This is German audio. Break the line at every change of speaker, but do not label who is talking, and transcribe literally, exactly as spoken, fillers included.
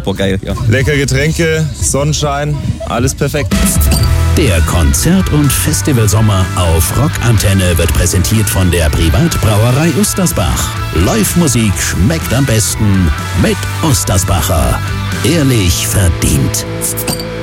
super geil hier.
Lecker Getränke, Sonnenschein, alles perfekt.
Der Konzert- und Festivalsommer auf Rockantenne wird präsentiert von der Privatbrauerei Ustersbach. Live-Musik schmeckt am besten mit Ustersbacher. Ehrlich verdient.